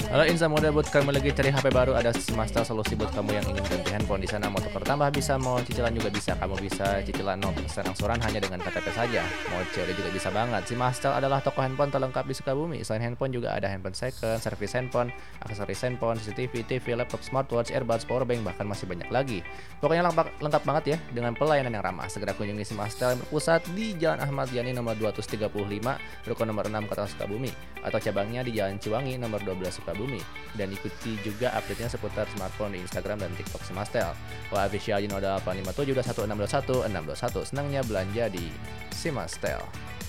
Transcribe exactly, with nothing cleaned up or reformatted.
Halo Insa Muda, buat kamu lagi cari H P baru, ada Simastel solusi buat kamu yang ingin ganti handphone. Di sana mau tukar tambah bisa, mau cicilan juga bisa. Kamu bisa cicilan nol persen angsuran hanya dengan K T P saja. Mau C O D juga bisa banget. Simastel adalah toko handphone terlengkap di Sukabumi. Selain handphone juga ada handphone second, servis handphone, aksesoris handphone, C C T V, T V, laptop, smartwatch, earbuds, powerbank, bahkan masih banyak lagi. Pokoknya lengkap, lengkap banget ya dengan pelayanan yang ramah. Segera kunjungi Simastel yang berpusat di Jalan Ahmad Yani nomor dua ratus tiga puluh lima, Ruko nomor enam, Kota Sukabumi, atau cabangnya di Jalan Ciwangi nomor dua belas Sukabumi. Dan ikuti juga update-nya seputar smartphone di Instagram dan TikTok Simastel. Wah, official Jinoda delapan lima tujuh dua satu enam dua satu enam dua satu. Senangnya belanja di Simastel.